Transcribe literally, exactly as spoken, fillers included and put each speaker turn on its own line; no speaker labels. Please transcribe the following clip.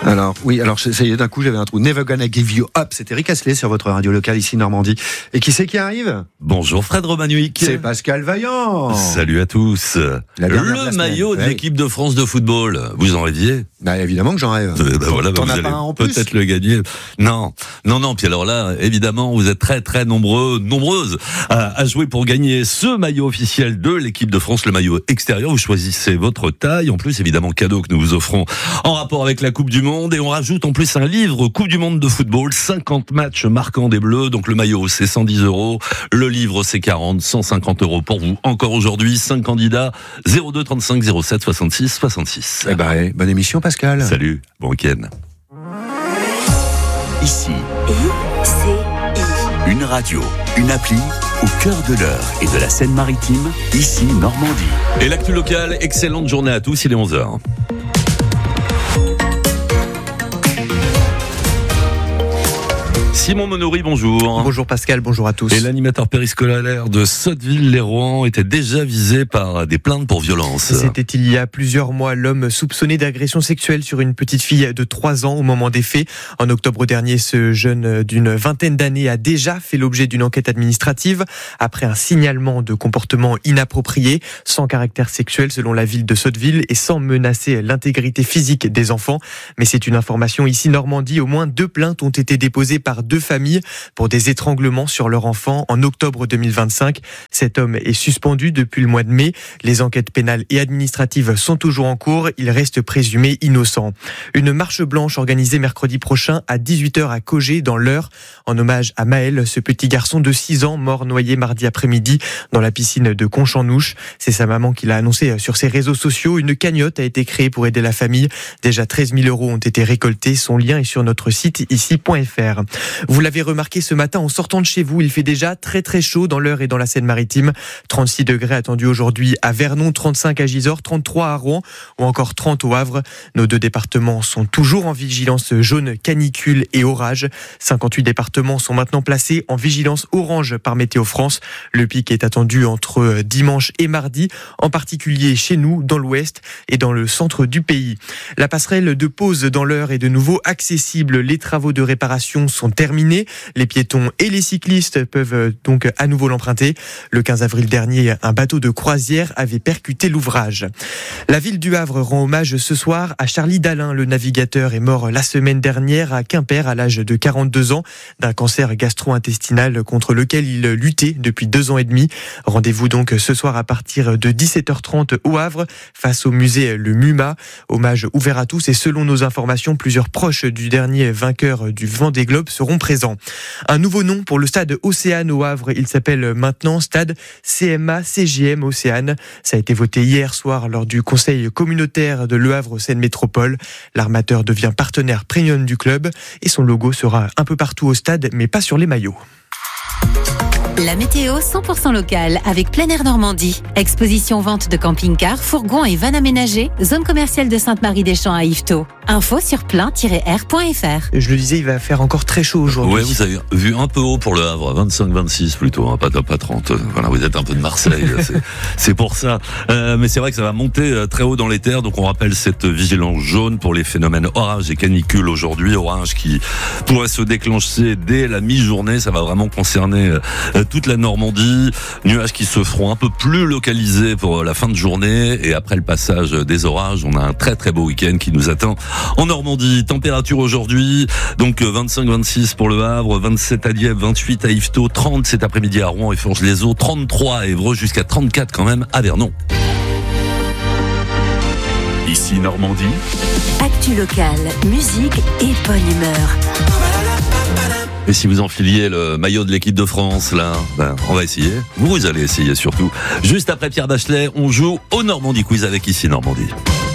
Alors, oui, alors ça y est, d'un coup, j'avais un trou. Never gonna give you up. C'était Rick Astley sur votre radio locale ici, Normandie. Et qui c'est qui arrive?
Bonjour Fred Romanuik.
C'est Pascal Vaillant.
Salut à tous. Le maillot de l'équipe de France de football, vous en rêviez?
Bah, évidemment que j'en rêve.
Euh, bah, voilà,
T'en
bah,
as
vous
pas
allez
un en plus?
peut-être le gagner. Non, non, non. Puis alors là, évidemment, vous êtes très, très nombreux, nombreuses à, à jouer pour gagner ce maillot officiel de l'équipe de France, le maillot extérieur. Vous choisissez votre taille. En plus, évidemment, cadeau que nous vous offrons en rapport avec la Coupe du Monde. Et on rajoute en plus un livre Coupe du Monde de football, cinquante matchs marquants des Bleus. Donc le maillot, c'est cent dix euros. Le livre, c'est quarante, cent cinquante euros pour vous. Encore aujourd'hui, cinq candidats. zéro deux trente-cinq zéro sept soixante-six soixante-six.
Eh ben, bonne émission, Pascal.
Salut, bon week-end.
Ici,
I C I.
une radio, une appli au cœur de l'heure et de la Seine-Maritime, ici Normandie.
Et l'actu locale, excellente journée à tous, il est onze heures. Simon Monory, bonjour.
Bonjour Pascal, bonjour à tous.
Et l'animateur périscolaire de Sotteville-les-Rouen était déjà visé par des plaintes pour violence.
C'était il y a plusieurs mois. L'homme soupçonné d'agression sexuelle sur une petite fille de trois ans au moment des faits. En octobre dernier, ce jeune d'une vingtaine d'années a déjà fait l'objet d'une enquête administrative après un signalement de comportement inapproprié, sans caractère sexuel selon la ville de Sotteville et sans menacer l'intégrité physique des enfants. Mais c'est une information ici Normandie. Au moins deux plaintes ont été déposées par deux familles pour des étranglements sur leur enfant en octobre deux mille vingt-cinq. Cet homme est suspendu depuis le mois de mai. Les enquêtes pénales et administratives sont toujours en cours. Il reste présumé innocent. Une marche blanche organisée mercredi prochain à dix-huit heures à Cogé dans l'Eure en hommage à Maël, ce petit garçon de six ans mort noyé mardi après-midi dans la piscine de Conchanouche. C'est sa maman qui l'a annoncé sur ses réseaux sociaux. Une cagnotte a été créée pour aider la famille. Déjà treize mille euros ont été récoltés. Son lien est sur notre site ici point f r. Vous l'avez remarqué ce matin en sortant de chez vous, il fait déjà très très chaud dans l'Eure et dans la Seine-Maritime. trente-six degrés attendus aujourd'hui à Vernon, trente-cinq à Gisors, trente-trois à Rouen ou encore trente au Havre. Nos deux départements sont toujours en vigilance jaune canicule et orage. cinquante-huit départements sont maintenant placés en vigilance orange par Météo France. Le pic est attendu entre dimanche et mardi, en particulier chez nous, dans l'ouest et dans le centre du pays. La passerelle de Pose dans l'Eure est de nouveau accessible. Les travaux de réparation sont terminés. Les piétons et les cyclistes peuvent donc à nouveau l'emprunter. Le quinze avril dernier, un bateau de croisière avait percuté l'ouvrage. La ville du Havre rend hommage ce soir à Charlie Dalin. Le navigateur est mort la semaine dernière à Quimper à l'âge de quarante-deux ans d'un cancer gastro-intestinal contre lequel il luttait depuis deux ans et demi. Rendez-vous donc ce soir à partir de dix-sept heures trente au Havre face au musée Le Muma. Hommage ouvert à tous et selon nos informations, plusieurs proches du dernier vainqueur du Vendée Globe seront présents. Un nouveau nom pour le stade Océane au Havre. Il s'appelle maintenant stade C M A C G M Océane. Ça a été voté hier soir lors du conseil communautaire de Le Havre Seine Métropole. L'armateur devient partenaire premium du club et son logo sera un peu partout au stade, mais pas sur les maillots.
La météo cent pour cent locale avec Plein Air Normandie. Exposition vente de camping-cars, fourgons et vannes aménagées. Zone commerciale de Sainte-Marie-des-Champs à Yvetot. Info sur plein tiret air point f r.
Je le disais, il va faire encore très chaud aujourd'hui.
Ouais, vous avez vu un peu haut pour le Havre, vingt-cinq vingt-six plutôt, hein, pas, pas trente. Voilà, vous êtes un peu de Marseille, c'est, c'est pour ça. Euh, mais c'est vrai que ça va monter très haut dans les terres, donc on rappelle cette vigilance jaune pour les phénomènes orage et canicule aujourd'hui. Orage qui pourrait se déclencher dès la mi-journée, ça va vraiment concerner euh, toute la Normandie. Nuages qui se feront un peu plus localisés pour la fin de journée et après le passage des orages, on a un très très beau week-end qui nous attend en Normandie. Température aujourd'hui, donc vingt-cinq vingt-six pour le Havre, vingt-sept à Dieppe, vingt-huit à Yvetot, trente cet après-midi à Rouen et Forges-les-Eaux, trente-trois à Évreux, jusqu'à trente-quatre quand même à Vernon.
Ici Normandie.
Actu locale, musique et bonne humeur.
Et si vous enfiliez le maillot de l'équipe de France, là, ben, on va essayer. Vous allez essayer surtout. Juste après Pierre Bachelet, on joue au Normandie Quiz avec Ici Normandie.